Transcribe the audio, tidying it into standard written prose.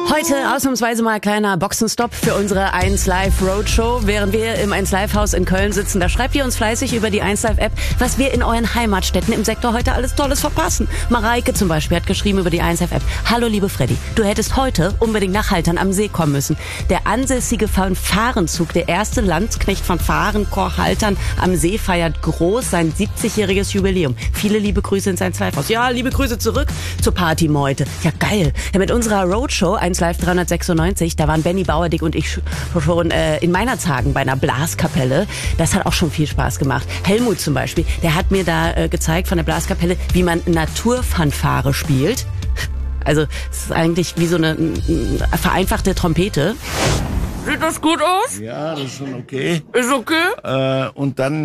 Heute ausnahmsweise mal kleiner Boxenstopp für unsere 1Live Roadshow. Während wir im 1Live Haus in Köln sitzen, da schreibt ihr uns fleißig über die 1Live App, was wir in euren Heimatstädten im Sektor heute alles Tolles verpassen. Mareike zum Beispiel hat geschrieben über die 1Live App: Hallo liebe Freddy, du hättest heute unbedingt nach Haltern am See kommen müssen. Der ansässige Fanfarenzug, der erste Landsknecht-Fanfarenchor Haltern am See, feiert groß sein 70-jähriges Jubiläum. Viele liebe Grüße ins 1Live Haus. Ja, liebe Grüße zurück zur Partymeute. Ja, geil. Ja, mit unserer Roadshow 1Live 396, da waren Benny Bauerdick und ich schon in Meinerzhagen bei einer Blaskapelle. Das hat auch schon viel Spaß gemacht. Helmut zum Beispiel, der hat mir da gezeigt von der Blaskapelle, wie man Naturfanfare spielt. Also es ist eigentlich wie so eine vereinfachte Trompete. Sieht das gut aus? Ja, das ist schon okay. Ist okay? Und dann